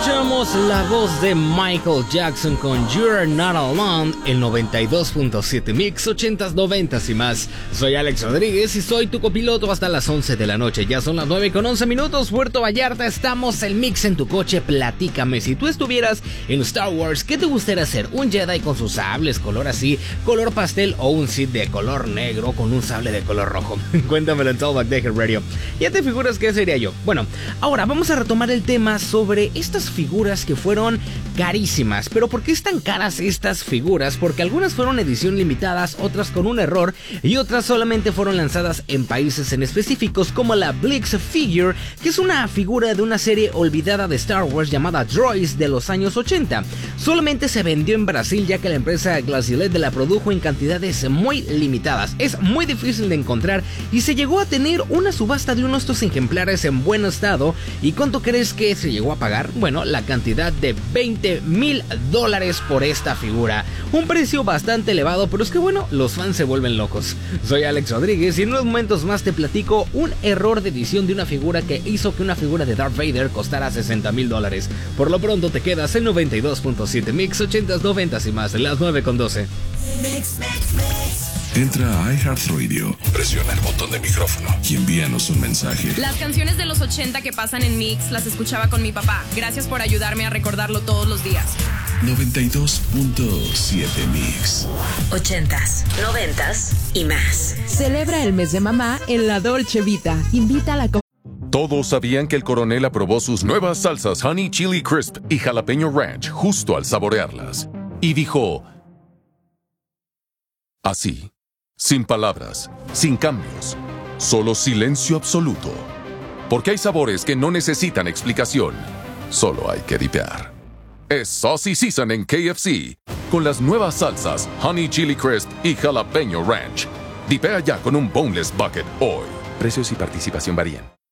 Escuchamos la voz de Michael Jackson con You're Not Alone, el 92.7 Mix, 80s, 90s y más. Soy Alex Rodríguez y soy tu copiloto hasta las 11 de la noche. Ya son las 9:11, Puerto Vallarta. Estamos el Mix en tu coche. Platícame, si tú estuvieras en Star Wars, ¿qué te gustaría hacer? ¿Un Jedi con sus sables, color así, color pastel, o un Sith de color negro con un sable de color rojo? Cuéntamelo en Talkback Decker Radio. ¿Ya te figuras qué sería yo? Bueno, ahora vamos a retomar el tema sobre estas figuras que fueron carísimas. ¿Pero por qué están caras estas figuras? Porque algunas fueron edición limitadas, otras con un error y otras solamente fueron lanzadas en países en específicos, como la Blix Figure, que es una figura de una serie olvidada de Star Wars llamada Droids de los años 80. Solamente se vendió en Brasil, ya que la empresa Glacielet la produjo en cantidades muy limitadas. Es muy difícil de encontrar y se llegó a tener una subasta de uno de estos ejemplares en buen estado. ¿Y cuánto crees que se llegó a pagar? Bueno, la cantidad de $20,000 por esta figura. Un precio bastante elevado, pero es que bueno, los fans se vuelven locos. Soy Alex Rodríguez y en unos momentos más te platico un error de edición de una figura que hizo que una figura de Darth Vader costara $60,000. Por lo pronto te quedas en 92.7 Mix, 80s, 90s y más, las 9:12. Entra a iHeartRadio, presiona el botón de micrófono y envíanos un mensaje. Las canciones de los 80 que pasan en Mix las escuchaba con mi papá. Gracias por ayudarme a recordarlo todos los días. 92.7 Mix. 80s, 90s y más. Celebra el mes de mamá en la Dolce Vita. Invita a la Todos sabían que el coronel aprobó sus nuevas salsas Honey Chili Crisp y Jalapeño Ranch justo al saborearlas. Y dijo así, sin palabras, sin cambios, solo silencio absoluto. Porque hay sabores que no necesitan explicación, solo hay que dipear. Es Saucy Season en KFC, con las nuevas salsas Honey Chili Crisp y Jalapeño Ranch. Dipea ya con un Boneless Bucket hoy. Precios y participación varían.